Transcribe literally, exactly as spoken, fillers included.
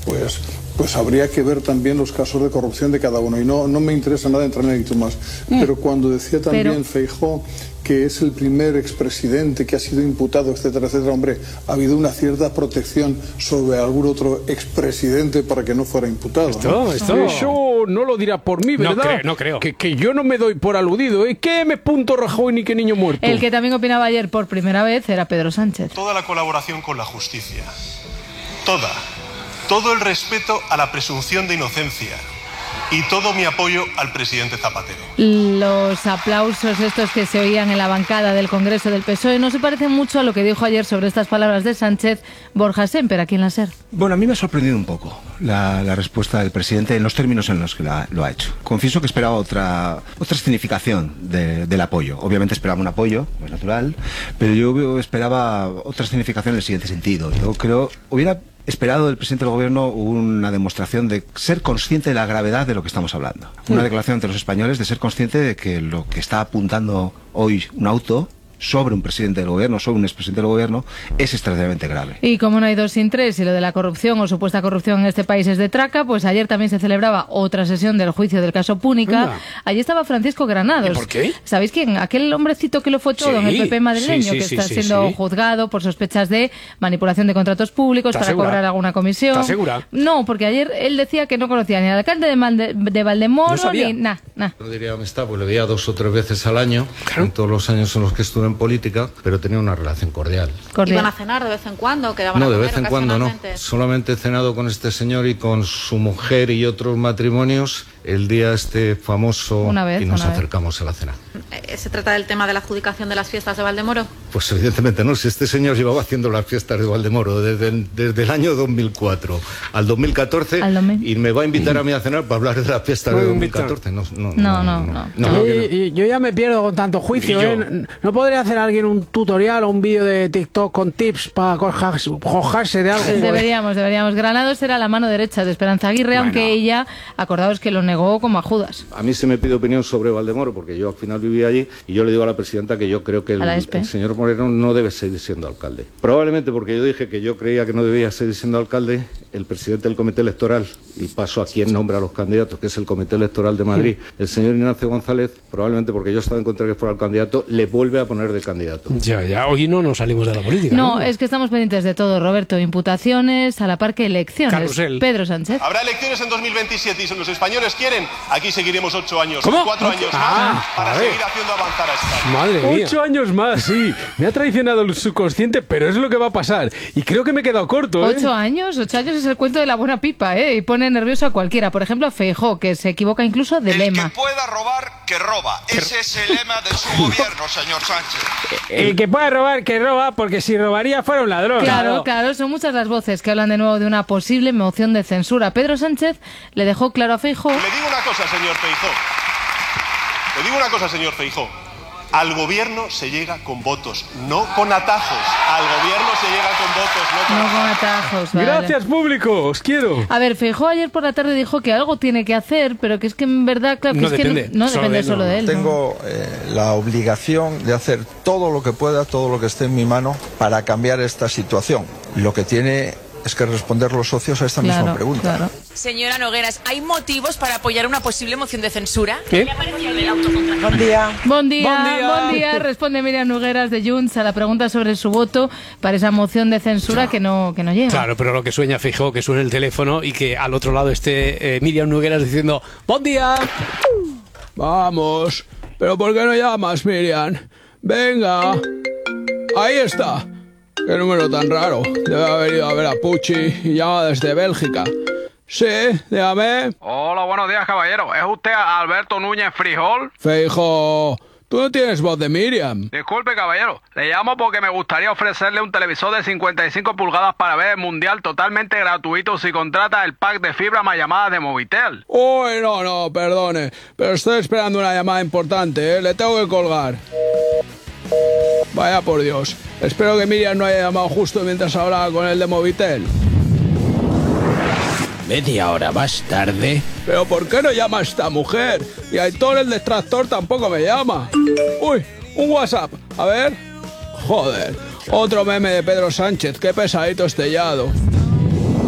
pues, pues habría que ver también los casos de corrupción de cada uno. Y no, no me interesa nada entrar en ello más. Mm. Pero cuando decía también Pero... Feijóo que es el primer expresidente que ha sido imputado, etcétera, etcétera, hombre, ha habido una cierta protección sobre algún otro expresidente para que no fuera imputado. Esto, ¿no? esto... Eso no lo dirá por mí, ¿verdad? No creo, no creo. Que, que yo no me doy por aludido, ¿eh? ¿Qué me punto Rajoy ni qué niño muerto? El que también opinaba ayer por primera vez era Pedro Sánchez. Toda la colaboración con la justicia, toda, todo el respeto a la presunción de inocencia y todo mi apoyo al presidente Zapatero. Los aplausos estos que se oían en la bancada del Congreso del P S O E no se parecen mucho a lo que dijo ayer sobre estas palabras de Sánchez Borja Semper aquí en la SER. Bueno, a mí me ha sorprendido un poco la, la respuesta del presidente en los términos en los que la, lo ha hecho. Confieso que esperaba otra, otra significación de, del apoyo. Obviamente esperaba un apoyo, es natural, pero yo esperaba otra significación en el siguiente sentido. Yo creo, hubiera esperado del presidente del gobierno una demostración de ser consciente de la gravedad de lo que estamos hablando. Una declaración ante los españoles de ser consciente de que lo que está apuntando hoy un auto sobre un presidente del gobierno, sobre un expresidente del gobierno, es extraordinariamente grave. Y como no hay dos sin tres, y lo de la corrupción o supuesta corrupción en este país es de traca, pues ayer también se celebraba otra sesión del juicio del caso Púnica. Anda. Allí estaba Francisco Granados. ¿Y por qué? ¿Sabéis quién? Aquel hombrecito que lo fue todo sí, en el P P madrileño, sí, sí, que está sí, siendo sí. juzgado por sospechas de manipulación de contratos públicos para segura? cobrar alguna comisión. ¿Estás segura? No, porque ayer él decía que no conocía ni al alcalde de, Malde, de Valdemoro, no ni nada. Nah. No diría amistad, pues le veía dos o tres veces al año, claro. en todos los años en los que estuve en política, pero tenía una relación cordial. cordial. ¿Iban a cenar de vez en cuando? ¿Quedaban no, a de comer vez en cuando no. Solamente he cenado con este señor y con su mujer y otros matrimonios el día este famoso una vez, y nos una acercamos vez. a la cena. ¿Se trata del tema de la adjudicación de las fiestas de Valdemoro? Pues evidentemente no, si este señor llevaba haciendo las fiestas de Valdemoro desde el, desde el año dos mil cuatro al dos mil catorce al domen... y me va a invitar a mí a cenar para hablar de las fiestas no de dos mil catorce. No, no, no. no, no, no, no. no. Y, y, yo ya me pierdo con tanto juicio. ¿eh? ¿No podría hacer alguien un tutorial o un vídeo de TikTok con tips para cojarse de algo? Deberíamos, deberíamos. Granados era la mano derecha de Esperanza Aguirre, bueno. aunque ella, acordaos que lo negó como a Judas. A mí se me pide opinión sobre Valdemoro, porque yo al final viví allí, y yo le digo a la presidenta que yo creo que el, el señor Moreno no debe seguir siendo alcalde. Probablemente porque yo dije que yo creía que no debía seguir siendo alcalde, el presidente del comité electoral, y paso a quien nombra a los candidatos, que es el comité electoral de Madrid, el señor Ignacio González, probablemente porque yo estaba en contra de que fuera el candidato, le vuelve a poner de candidato. Ya, ya, hoy no nos salimos de la política. No, ¿no? es que estamos pendientes de todo, Roberto. Imputaciones, a la par que elecciones. Carrusel. Pedro Sánchez. Habrá elecciones en dos mil veintisiete y si los españoles quieren, aquí seguiremos ocho años, ¿Cómo? cuatro años ah, más para seguir haciendo avanzar a España. Madre mía. Ocho años más, sí. Me ha traicionado el subconsciente, pero es lo que va a pasar. Y creo que me he quedado corto, ¿eh? Ocho años, ocho años es el cuento de la buena pipa, ¿eh? Y pone nervioso a cualquiera. Por ejemplo, a Feijóo, que se equivoca incluso de el lema. El que pueda robar, que roba. Ese es el lema de su gobierno, señor Sánchez. El que pueda robar, que roba, porque si robaría fuera un ladrón. Claro, claro, claro, son muchas las voces que hablan de nuevo de una posible moción de censura. Pedro Sánchez le dejó claro a Feijóo. Le digo una cosa, señor Feijóo. Le digo una cosa, señor Feijóo. Al gobierno se llega con votos, no con atajos. Al gobierno se llega con votos, no con, no con atajos. Vale. Gracias, público, os quiero. A ver, Feijóo ayer por la tarde dijo que algo tiene que hacer, pero que es que en verdad, claro, que no es depende, que no, no solo depende de solo no. de él. Tengo ¿no? eh, la obligación de hacer todo lo que pueda, todo lo que esté en mi mano para cambiar esta situación. Lo que tiene es que responder los socios a esta claro, misma pregunta. Claro. Señora Nogueras, ¿hay motivos para apoyar una posible moción de censura? ¿Qué? Buen día. Buen día. Buen día. Buen día. Responde Miriam Nogueras de Junts a la pregunta sobre su voto para esa moción de censura que no, que no llega. Claro, pero lo que sueña Feijóo, que suene el teléfono y que al otro lado esté eh, Miriam Nogueras diciendo ¡Buen día! Vamos. ¿Pero por qué no llamas, Miriam? Venga. Ahí está. Qué número tan raro. Debe haber ido a ver a Pucci y llama desde Bélgica. Sí, dígame. Hola, buenos días, caballero. ¿Es usted Alberto Núñez Frijol? Feijóo, tú no tienes voz de Miriam. Disculpe, caballero. Le llamo porque me gustaría ofrecerle un televisor de cincuenta y cinco pulgadas para ver el Mundial totalmente gratuito si contrata el pack de fibra más llamadas de Movitel. Uy, no, no, perdone. Pero estoy esperando una llamada importante, ¿eh? Le tengo que colgar. Vaya por Dios. Espero que Miriam no haya llamado justo mientras hablaba con el de Movitel. Media hora más tarde. ¿Pero por qué no llama a esta mujer? Y Aitor, el detractor, tampoco me llama. Uy, un WhatsApp. A ver. Joder. Otro meme de Pedro Sánchez. Qué pesadito estellado.